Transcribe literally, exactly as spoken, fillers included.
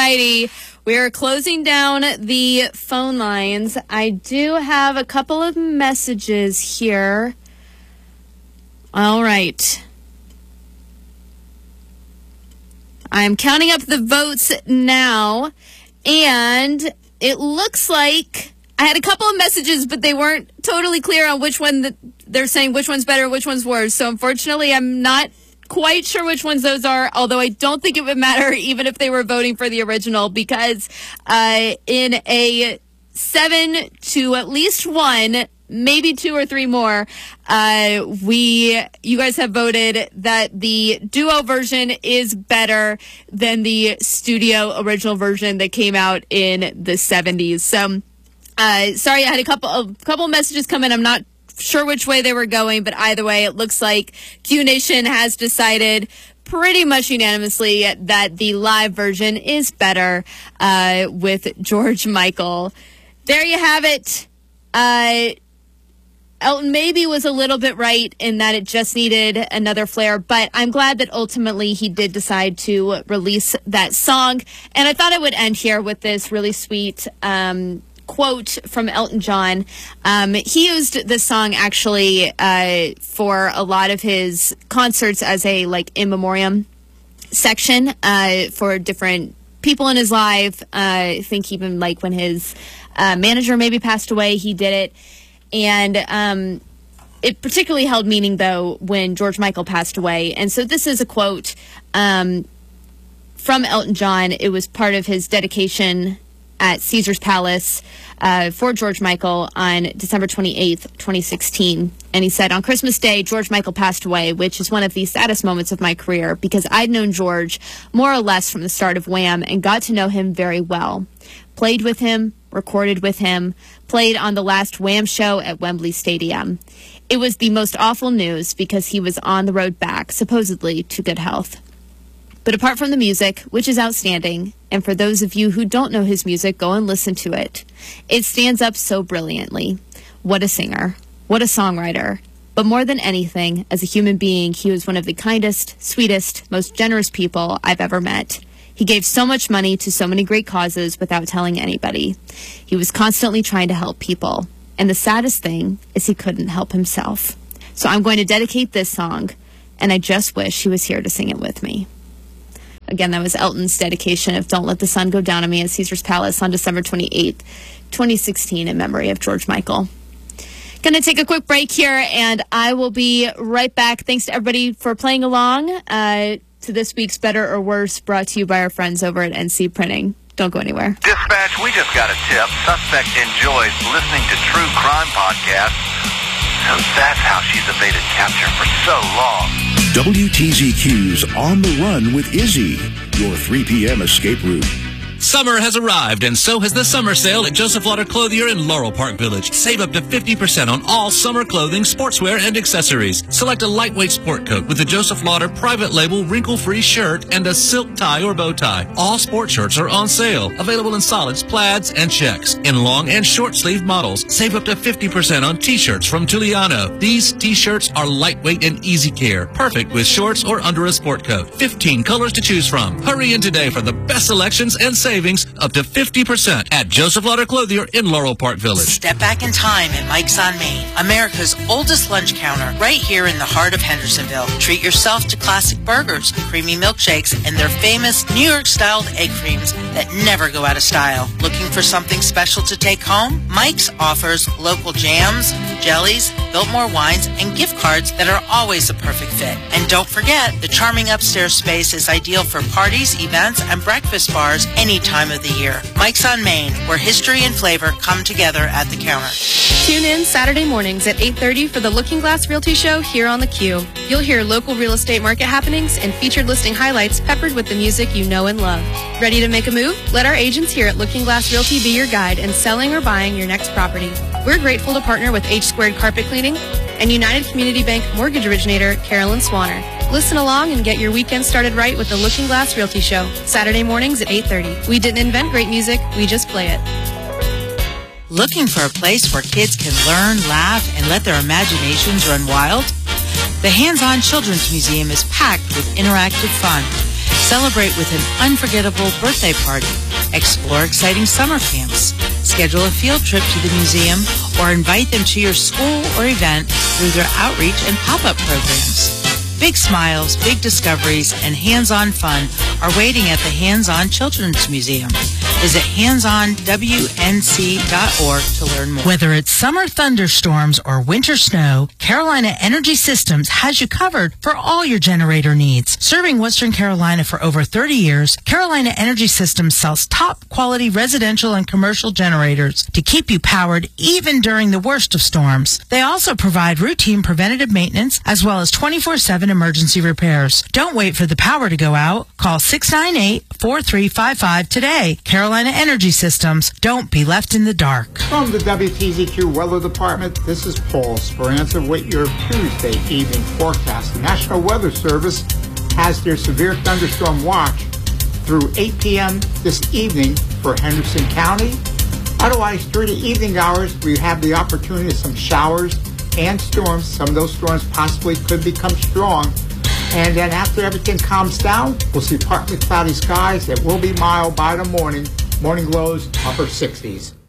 righty. We're closing down the phone lines. I do have a couple of messages here. All right. I'm counting up the votes now, and it looks like I had a couple of messages, but they weren't totally clear on which one that they're saying which one's better, which one's worse. So unfortunately, I'm not quite sure which ones those are, although I don't think it would matter even if they were voting for the original, because uh, in a seven to at least one, maybe two or three more, uh, we, you guys have voted that the duo version is better than the studio original version that came out in the seventies. So, uh, sorry, I had a couple of couple messages come in. I'm not sure which way they were going, but either way, it looks like Q Nation has decided pretty much unanimously that the live version is better uh, with George Michael. There you have it. Uh, Elton maybe was a little bit right in that it just needed another flair, but I'm glad that ultimately he did decide to release that song. And I thought I would end here with this really sweet um quote from Elton John. Um, he used this song actually uh, for a lot of his concerts as a like in memoriam section uh, for different people in his life. Uh, I think even like when his uh, manager maybe passed away, he did it. And um, it particularly held meaning, though, when George Michael passed away. And so this is a quote um, from Elton John. It was part of his dedication at Caesar's Palace uh, for George Michael on December twenty-eighth, twenty sixteen. And he said, "On Christmas Day, George Michael passed away, which is one of the saddest moments of my career because I'd known George more or less from the start of Wham and got to know him very well. Played with him, recorded with him, played on the last Wham show at Wembley Stadium. It was the most awful news because he was on the road back, supposedly to good health. But apart from the music, which is outstanding, and for those of you who don't know his music, go and listen to it. It stands up so brilliantly. What a singer. What a songwriter. But more than anything, as a human being, he was one of the kindest, sweetest, most generous people I've ever met. He gave so much money to so many great causes without telling anybody. He was constantly trying to help people. And the saddest thing is he couldn't help himself. So I'm going to dedicate this song, and I just wish he was here to sing it with me." Again, that was Elton's dedication of Don't Let the Sun Go Down on Me at Caesar's Palace on December twenty-eighth, twenty sixteen, in memory of George Michael. Going to take a quick break here, and I will be right back. Thanks to everybody for playing along uh, to this week's Better or Worse, brought to you by our friends over at N C Printing. Don't go anywhere. Dispatch, we just got a tip. Suspect enjoys listening to true crime podcasts, so that's how she's evaded capture for so long. W T Z Q's On the Run with Izzy, your three p.m. escape route. Summer has arrived, and so has the summer sale at Joseph Lauder Clothier in Laurel Park Village. Save up to fifty percent on all summer clothing, sportswear, and accessories. Select a lightweight sport coat with a Joseph Lauder private label wrinkle-free shirt and a silk tie or bow tie. All sport shirts are on sale. Available in solids, plaids, and checks. In long and short sleeve models. Save up to fifty percent on t-shirts from Tuliano. These t-shirts are lightweight and easy care. Perfect with shorts or under a sport coat. fifteen colors to choose from. Hurry in today for the best selections and savings up to fifty percent at Joseph Lauder Clothier in Laurel Park Village. Step back in time at Mike's on Main, America's oldest lunch counter, right here in the heart of Hendersonville. Treat yourself to classic burgers, creamy milkshakes, and their famous New York-styled egg creams that never go out of style. Looking for something special to take home? Mike's offers local jams, jellies, Biltmore wines, and gift cards that are always a perfect fit. And don't forget, the charming upstairs space is ideal for parties, events, and breakfast bars any time of the year. Mike's on Main, where history and flavor come together at the counter. Tune in Saturday mornings at eight thirty for the Looking Glass Realty Show here on the Q. You'll hear local real estate market happenings and featured listing highlights peppered with the music you know and love. Ready to make a move? Let our agents here at Looking Glass Realty be your guide in selling or buying your next property. We're grateful to partner with H Squared Carpet Cleaning and United Community Bank mortgage originator Carolyn Swanner. Listen along and get your weekend started right with the Looking Glass Realty Show, Saturday mornings at eight thirty. We didn't invent great music, we just play it. Looking for a place where kids can learn, laugh, and let their imaginations run wild? The Hands-On Children's Museum is packed with interactive fun. Celebrate with an unforgettable birthday party. Explore exciting summer camps. Schedule a field trip to the museum or invite them to your school or event through their outreach and pop-up programs. Big smiles, big discoveries, and hands-on fun are waiting at the Hands-On Children's Museum. Visit hands on w n c dot org to learn more. Whether it's summer thunderstorms or winter snow, Carolina Energy Systems has you covered for all your generator needs. Serving Western Carolina for over thirty years, Carolina Energy Systems sells top-quality residential and commercial generators to keep you powered even during the worst of storms. They also provide routine preventative maintenance as well as twenty-four seven emergency repairs. Don't wait for the power to go out. Call six nine eight, four three five five today. Carolina Energy Systems. Don't be left in the dark. From the W T Z Q Weather Department, this is Paul Speranza with your Tuesday evening forecast. The National Weather Service has their severe thunderstorm watch through eight p.m. this evening for Henderson County. Otherwise, through the evening hours, we have the opportunity of some showers and storms. Some of those storms possibly could become strong. And then after everything calms down, we'll see partly cloudy skies that will be mild by the morning. Morning lows, upper sixties.